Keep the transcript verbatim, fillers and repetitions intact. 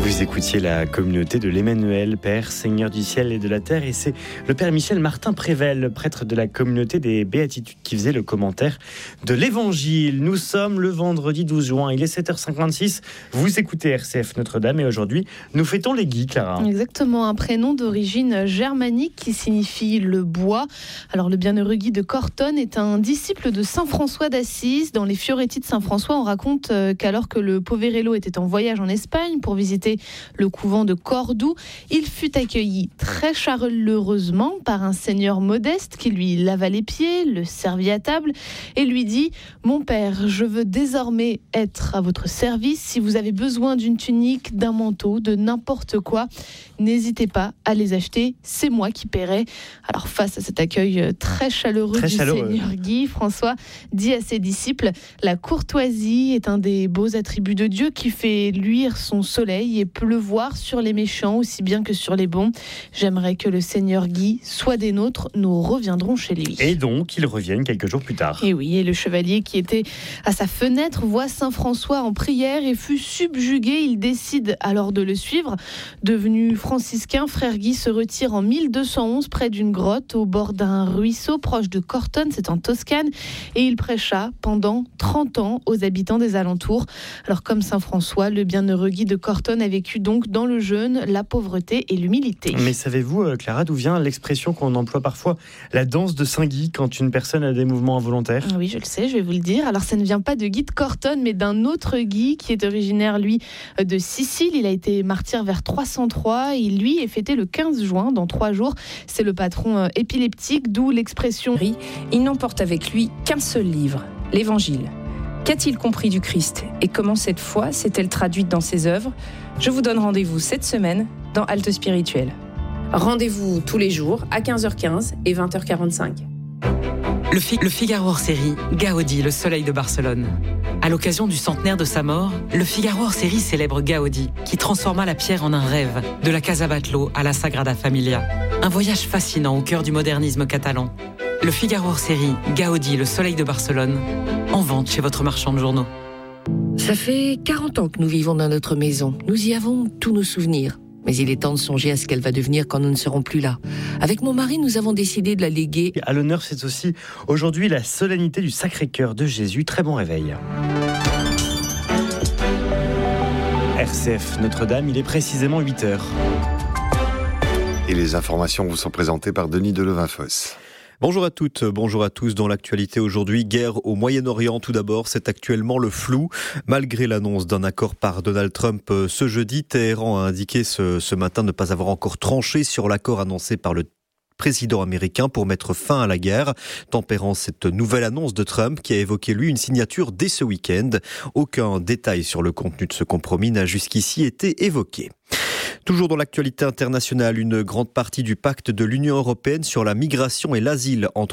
Vous écoutiez la communauté de l'Emmanuel, Père, Seigneur du ciel et de la terre, et c'est le Père Michel Martin Prével, prêtre de la communauté des Béatitudes, qui faisait le commentaire de l'Évangile. Nous sommes le vendredi douze juin, il est sept heures cinquante-six, vous écoutez R C F Notre-Dame, et aujourd'hui, nous fêtons les Guy, Clara. Exactement, un prénom d'origine germanique qui signifie le bois. Alors le bienheureux Guy de Cortone est un disciple de Saint François d'Assise. Dans les Fioretti de Saint François, on raconte qu'alors que le Poverello était en voyage en Espagne pour visiter le couvent de Cordoue, il fut accueilli très chaleureusement par un seigneur modeste qui lui lava les pieds, le servit à table et lui dit « Mon père, je veux désormais être à votre service. Si vous avez besoin d'une tunique, d'un manteau, de n'importe quoi, n'hésitez pas à les acheter, c'est moi qui paierai. » Alors face à cet accueil très chaleureux très du chaleureux. Seigneur Guy, François dit à ses disciples « La courtoisie est un des beaux attributs de Dieu qui fait luire son soleil et pleuvoir sur les méchants aussi bien que sur les bons. J'aimerais que le Seigneur Guy soit des nôtres, nous reviendrons chez lui. » Et donc, ils reviennent quelques jours plus tard. Et oui, et le chevalier qui était à sa fenêtre voit Saint François en prière et fut subjugué. Il décide alors de le suivre. Devenu franciscain, frère Guy se retire en mille deux cent onze près d'une grotte au bord d'un ruisseau proche de Cortone, c'est en Toscane, et il prêcha pendant trente ans aux habitants des alentours. Alors comme Saint François, le bienheureux Guy de Cortone a vécu donc dans le jeûne, la pauvreté et l'humilité. Mais savez-vous, Clara, d'où vient l'expression qu'on emploie parfois, la danse de Saint Guy, quand une personne a des mouvements involontaires ? Oui, je le sais, je vais vous le dire. Alors, ça ne vient pas de Guy de Cortone, mais d'un autre Guy qui est originaire, lui, de Sicile. Il a été martyr vers trois cent trois. Et lui est fêté le quinze juin, dans trois jours. C'est le patron épileptique, d'où l'expression. Il n'emporte avec lui qu'un seul livre, l'Évangile. Qu'a-t-il compris du Christ et comment cette foi s'est-elle traduite dans ses œuvres ? Je vous donne rendez-vous cette semaine dans Halte Spirituelle. Rendez-vous tous les jours à quinze heures quinze et vingt heures quarante-cinq. Le, Fi- le Figaro hors série, Gaudi, le soleil de Barcelone. À l'occasion du centenaire de sa mort, le Figaro hors série célèbre Gaudi, qui transforma la pierre en un rêve, de la Casa Batlló à la Sagrada Familia. Un voyage fascinant au cœur du modernisme catalan. Le Figaro hors série, Gaudi, le soleil de Barcelone, en vente chez votre marchand de journaux. Ça fait quarante ans que nous vivons dans notre maison. Nous y avons tous nos souvenirs. Mais il est temps de songer à ce qu'elle va devenir quand nous ne serons plus là. Avec mon mari, nous avons décidé de la léguer. À l'honneur, c'est aussi aujourd'hui la solennité du Sacré-Cœur de Jésus. Très bon réveil. R C F Notre-Dame, il est précisément huit heures. Et les informations vous sont présentées par Denis Delevinfosse. Bonjour à toutes, bonjour à tous. Dans l'actualité aujourd'hui, guerre au Moyen-Orient. Tout d'abord, c'est actuellement le flou. Malgré l'annonce d'un accord par Donald Trump ce jeudi, Téhéran a indiqué ce, ce matin ne pas avoir encore tranché sur l'accord annoncé par le président américain pour mettre fin à la guerre, tempérant cette nouvelle annonce de Trump qui a évoqué lui une signature dès ce week-end. Aucun détail sur le contenu de ce compromis n'a jusqu'ici été évoqué. Toujours dans l'actualité internationale, une grande partie du pacte de l'Union européenne sur la migration et l'asile entre